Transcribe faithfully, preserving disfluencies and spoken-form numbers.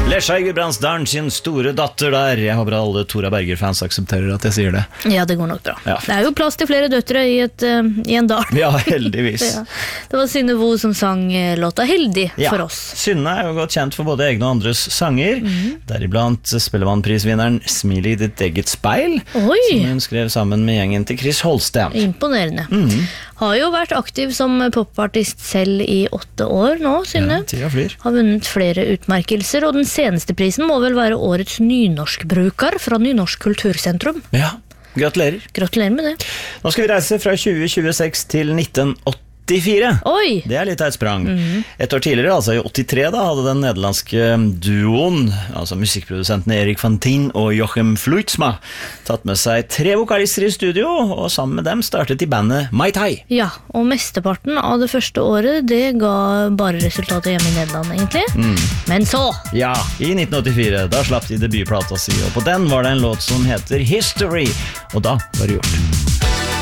Lesja Gudbrandsdalen sin store datter der. Jeg håper alle Tora Berger-fans aksepterer at jeg sier det. Ja, det går nok bra. Ja. Det er jo plass til flere døtre i, et, uh, i en dal. Ja, heldigvis. Ja. Det var Synne Vo som sang uh, låta Heldig ja. for oss. Synne er jo godt kjent for både egne og andres sanger. Mm. Deriblant Spellemannprisvinneren Smil i ditt eget speil, Oi. som hun skrev sammen med gjengen til Chris Holsten. Imponerende. Mm. Har jo vært aktiv som popartist selv i åtte år nå, Synne. Ja, tida flyr. Har vunnet flere utmerkelser, og den seneste prisen må vel være årets nynorskbruker fra Nynorsk Kultursentrum. Ja, gratulerer. Gratulerer med det. Nå skal vi reise fra tjue tjueseks til nitten åttifire. Oi! Det er litt av et sprang. Mm. Et år tidligere, altså i åttitre, da, hadde den nederlandske duoen, altså musikkprodusentene Erik van Tien og Jochem Fluitsma, tatt med seg tre vokalister i studio, og sammen med dem startet de bandet Mai Tai. Ja, og mesteparten av det første året, det ga bare resultatet hjemme i Nederland, egentlig. Mm. Men så! Ja, i nitten åttifire, da slapp de debutplata si, og på den var det en låt som heter History, og da var det gjort.